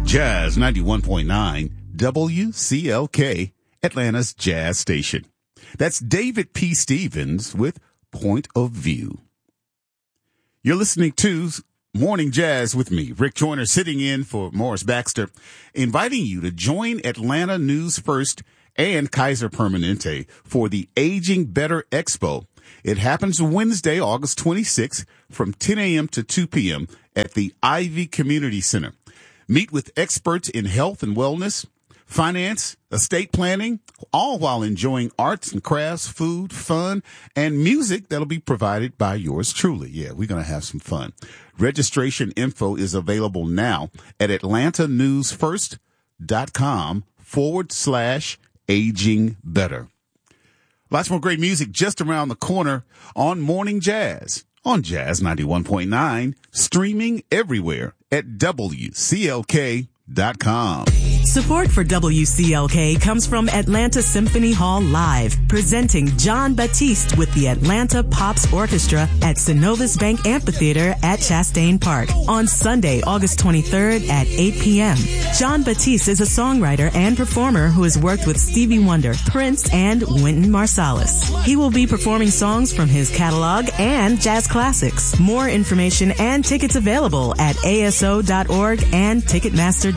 Jazz 91.9 WCLK, Atlanta's Jazz Station. That's David P. Stevens with Point of View. You're listening to Morning Jazz with me, Rick Joyner, sitting in for Morris Baxter, inviting you to join Atlanta News First and Kaiser Permanente for the Aging Better Expo. It happens Wednesday, August 26th from 10 a.m. to 2 p.m. at the Ivy Community Center. Meet with experts in health and wellness, finance, estate planning, all while enjoying arts and crafts, food, fun, and music that'll be provided by yours truly. Yeah, we're going to have some fun. Registration info is available now at atlantanewsfirst.com/aging better. Lots more great music just around the corner on Morning Jazz on Jazz 91.9, streaming everywhere at WCLK.com. Support for WCLK comes from Atlanta Symphony Hall Live, presenting John Batiste with the Atlanta Pops Orchestra at Synovus Bank Amphitheater at Chastain Park on Sunday, August 23rd at 8 p.m. John Batiste is a songwriter and performer who has worked with Stevie Wonder, Prince, and Wynton Marsalis. He will be performing songs from his catalog and jazz classics. More information and tickets available at ASO.org and Ticketmaster.com.